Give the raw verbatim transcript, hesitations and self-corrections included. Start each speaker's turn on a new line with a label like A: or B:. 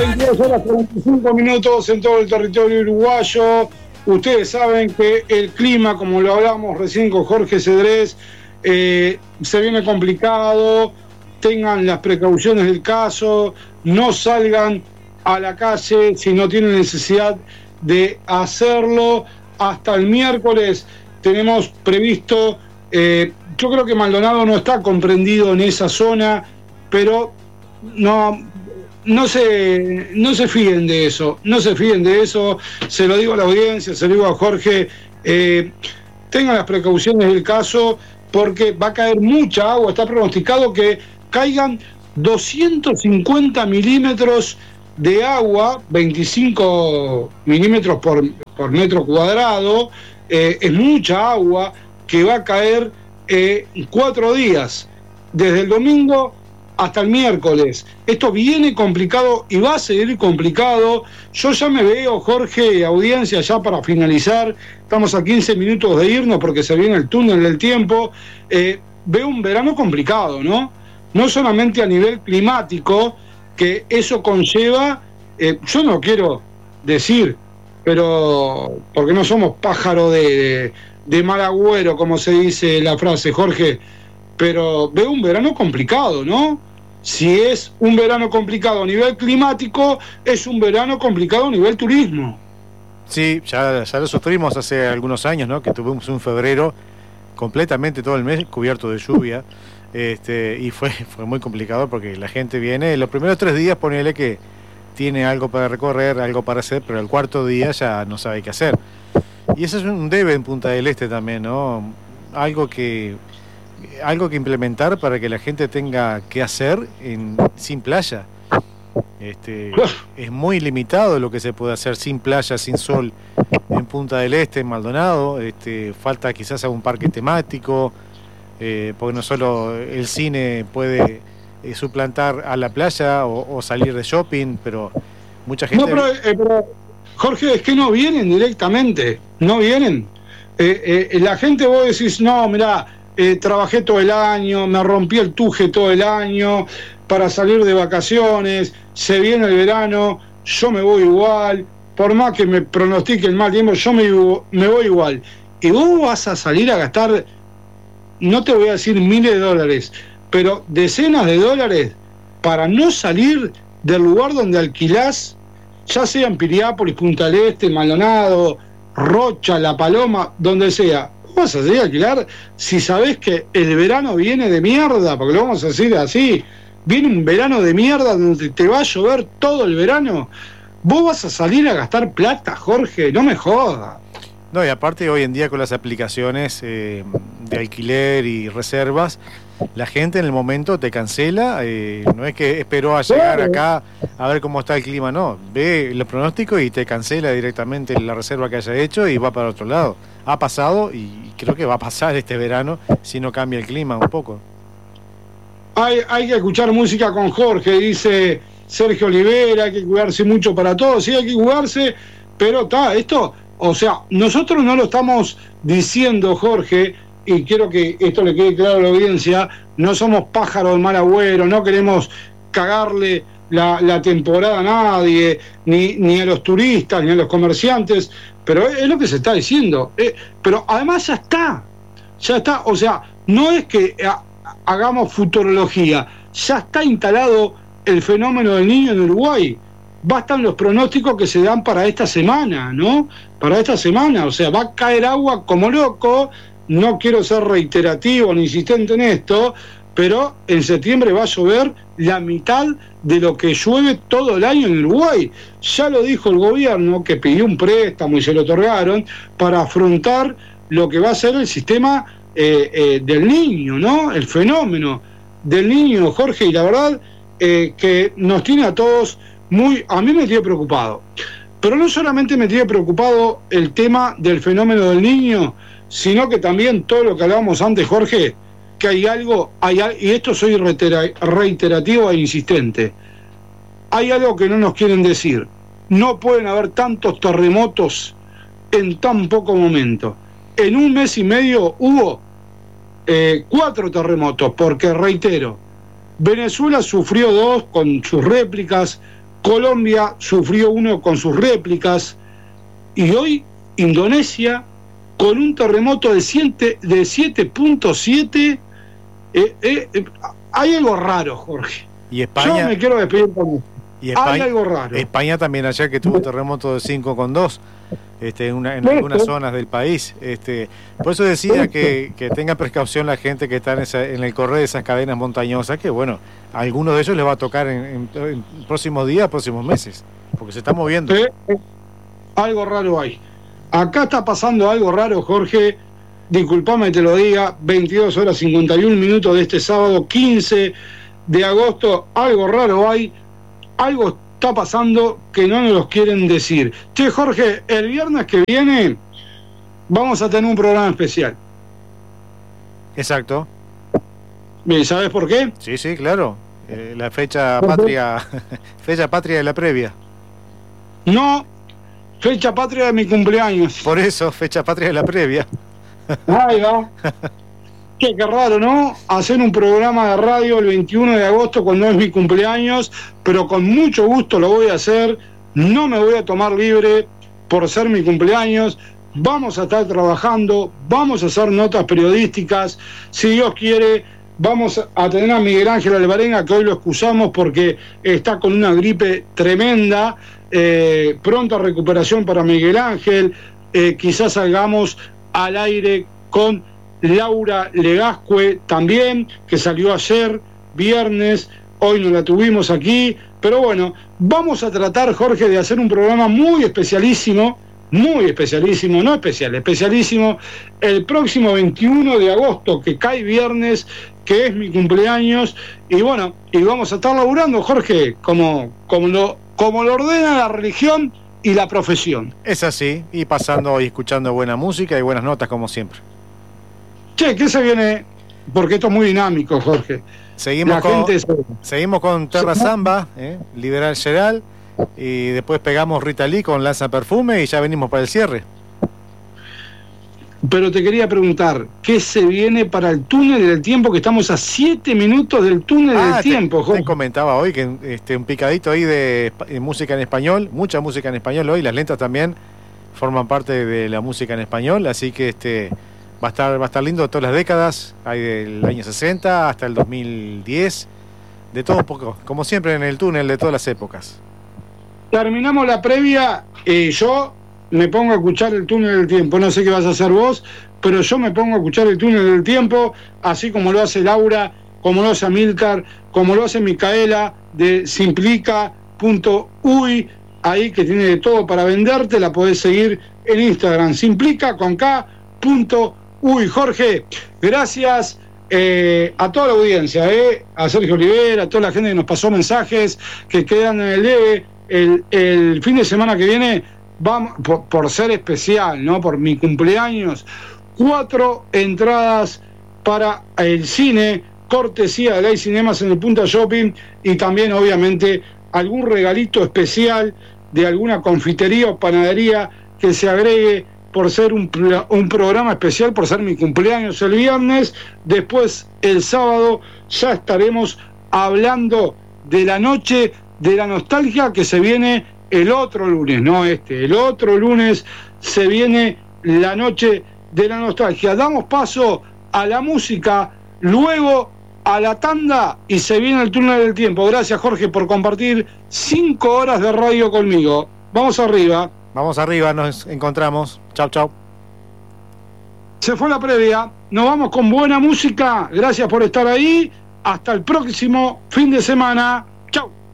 A: veintidós horas cuarenta y cinco minutos en todo el territorio uruguayo. Ustedes saben que el clima, como lo hablamos recién con Jorge Cedrés, eh, se viene complicado. Tengan las precauciones del caso, no salgan a la calle si no tienen necesidad de hacerlo. Hasta el miércoles tenemos previsto, eh, yo creo que Maldonado no está comprendido en esa zona, pero no, no se, no se fíen de eso, no se fíen de eso, se lo digo a la audiencia, se lo digo a Jorge, eh, tengan las precauciones del caso, porque va a caer mucha agua, está pronosticado que caigan doscientos cincuenta milímetros de agua, veinticinco milímetros por, por metro cuadrado, eh, es mucha agua que va a caer eh, cuatro días, desde el domingo hasta el miércoles. Esto viene complicado y va a seguir complicado. Yo ya me veo, Jorge, audiencia, ya para finalizar, estamos a quince minutos de irnos porque se viene el túnel del tiempo, eh, veo un verano complicado, ¿no? No solamente a nivel climático, que eso conlleva, eh, yo no quiero decir, pero porque no somos pájaro de, de, de mal agüero, como se dice la frase, Jorge, pero veo un verano complicado, ¿no? Si es un verano complicado a nivel climático, es un verano complicado a nivel turismo.
B: Sí, ya, ya lo sufrimos hace algunos años, ¿no? Que tuvimos un febrero completamente todo el mes cubierto de lluvia. Este, y fue, fue muy complicado porque la gente viene, los primeros tres días ponele que tiene algo para recorrer, algo para hacer, pero el cuarto día ya no sabe qué hacer. Y eso es un debe en Punta del Este también, ¿no? Algo que, algo que implementar para que la gente tenga que hacer en, sin playa. Este, es muy limitado lo que se puede hacer sin playa, sin sol en Punta del Este, en Maldonado. Este, falta quizás algún parque temático. Eh, porque no solo el cine puede eh, suplantar a la playa o, o salir de shopping, pero mucha gente...
A: No, pero, eh, pero Jorge, es que no vienen directamente, no vienen. Eh, eh, la gente, vos decís, no, mirá, eh, trabajé todo el año, me rompí el tuje todo el año para salir de vacaciones, se viene el verano, yo me voy igual, por más que me pronostique el mal tiempo, yo me, me voy igual. Y vos vas a salir a gastar, no te voy a decir miles de dólares, pero decenas de dólares para no salir del lugar donde alquilás, ya sea en Piriápolis, Punta del Este, Maldonado, Rocha, La Paloma, donde sea. Vas a salir a alquilar si sabés que el verano viene de mierda, porque lo vamos a decir así, viene un verano de mierda donde te va a llover todo el verano. Vos vas a salir a gastar plata, Jorge, no me jodas.
B: No, y aparte hoy en día con las aplicaciones eh, de alquiler y reservas, la gente en el momento te cancela, eh, no es que esperó a llegar acá a ver cómo está el clima, no, ve los pronósticos y te cancela directamente la reserva que haya hecho y va para otro lado. Ha pasado y creo que va a pasar este verano si no cambia el clima un poco.
A: Hay, hay que escuchar música con Jorge, dice Sergio Olivera, hay que cuidarse mucho para todos, sí hay que cuidarse, pero está, esto... O sea, nosotros no lo estamos diciendo, Jorge, y quiero que esto le quede claro a la audiencia, no somos pájaros de mal agüero, no queremos cagarle la, la temporada a nadie, ni, ni a los turistas, ni a los comerciantes, pero es, es lo que se está diciendo. Eh, pero además ya está, ya está, o sea, no es que ha, hagamos futurología, ya está instalado el fenómeno del Niño en Uruguay. Bastan los pronósticos que se dan para esta semana, ¿no? Para esta semana, o sea, va a caer agua como loco, no quiero ser reiterativo ni insistente en esto, pero en septiembre va a llover la mitad de lo que llueve todo el año en Uruguay. Ya lo dijo el gobierno, que pidió un préstamo y se lo otorgaron, para afrontar lo que va a ser el sistema eh, eh, del Niño, ¿no? El fenómeno del Niño, Jorge, y la verdad eh, que nos tiene a todos... Muy, a mí me tiene preocupado, pero no solamente me tiene preocupado el tema del fenómeno del Niño, sino que también todo lo que hablábamos antes, Jorge, que hay algo, hay, y esto soy reiterativo e insistente, hay algo que no nos quieren decir. No pueden haber tantos terremotos en tan poco momento. En un mes y medio hubo eh, cuatro terremotos, porque reitero, Venezuela sufrió dos con sus réplicas, Colombia sufrió uno con sus réplicas, y hoy Indonesia con un terremoto de siete punto siete. Eh, eh, eh, hay algo raro, Jorge.
B: Y España,
A: yo me quiero despedir con esto.
B: Y España,
A: hay algo raro.
B: España también ayer que tuvo un terremoto de cinco coma dos este, en, una, en algunas zonas del país. Este, por eso decía que, que tenga precaución la gente que está en, esa, en el correr de esas cadenas montañosas, que bueno, a algunos de ellos les va a tocar en, en, en próximos días, próximos meses, porque se está moviendo.
A: Eh, eh, algo raro hay. Acá está pasando algo raro, Jorge. Disculpame que te lo diga. veintidós horas cincuenta y un minutos de este sábado quince de agosto. Algo raro hay. Algo está pasando que no nos lo quieren decir. Che, Jorge, el viernes que viene vamos a tener un programa especial.
B: Exacto.
A: ¿Sabes por qué?
B: Sí, sí, claro. Eh, la fecha patria, fecha patria de la previa.
A: No, fecha patria de mi cumpleaños.
B: Por eso, fecha patria de la previa.
A: Ahí va. Qué, qué raro, ¿no? Hacer un programa de radio el veintiuno de agosto cuando es mi cumpleaños, pero con mucho gusto lo voy a hacer. No me voy a tomar libre por ser mi cumpleaños. Vamos a estar trabajando, vamos a hacer notas periodísticas. Si Dios quiere, vamos a tener a Miguel Ángel Alvarenga, que hoy lo excusamos porque está con una gripe tremenda. Eh, pronta recuperación para Miguel Ángel. Eh, quizás salgamos al aire con Laura Legascue también, que salió ayer, viernes, hoy no la tuvimos aquí, pero bueno, vamos a tratar, Jorge, de hacer un programa muy especialísimo, muy especialísimo, no especial, especialísimo, el próximo veintiuno de agosto, que cae viernes, que es mi cumpleaños, y bueno, y vamos a estar laburando, Jorge, como, como, lo, como lo ordena la religión y la profesión.
B: Es así, y pasando y escuchando buena música y buenas notas como siempre.
A: Che, ¿qué se viene? Porque esto es muy dinámico, Jorge.
B: Seguimos, con, se... seguimos con Terra Samba, eh, Liberal Geral, y después pegamos Rita Lee con Lanza Perfume y ya venimos para el cierre.
A: Pero te quería preguntar, ¿qué se viene para el túnel del tiempo? Que estamos a siete minutos del túnel ah, del te, tiempo, Jorge.
B: Te comentaba hoy que este, un picadito ahí de, de música en español, mucha música en español hoy, las lentas también forman parte de la música en español, así que este va a estar, va a estar lindo todas las décadas, hay del año sesenta hasta el dos mil diez, de todo un poco, como siempre en el túnel de todas las épocas.
A: Terminamos la previa y yo me pongo a escuchar el túnel del tiempo. No sé qué vas a hacer vos, pero yo me pongo a escuchar el túnel del tiempo, así como lo hace Laura, como lo hace Amílcar, como lo hace Micaela de simplica punto uy, ahí que tiene de todo para venderte. La podés seguir en Instagram, simplica con K punto uy. Jorge, gracias eh, a toda la audiencia, eh, a Sergio Olivera, a toda la gente que nos pasó mensajes, que quedan en el debe. El, el fin de semana que viene, vamos, por, por ser especial, ¿no? Por mi cumpleaños, cuatro entradas para el cine, cortesía de Ley Cinemas en el Punta Shopping, y también, obviamente, algún regalito especial de alguna confitería o panadería que se agregue por ser un, un programa especial, por ser mi cumpleaños el viernes. Después, el sábado, ya estaremos hablando de la noche de la nostalgia, que se viene el otro lunes, no este, el otro lunes se viene la noche de la nostalgia. Damos paso a la música, luego a la tanda y se viene el túnel del tiempo. Gracias, Jorge, por compartir cinco horas de radio conmigo. Vamos arriba.
B: Vamos arriba, nos encontramos. Chau, chau.
A: Se fue la previa, nos vamos con buena música. Gracias por estar ahí. Hasta el próximo fin de semana. Chau.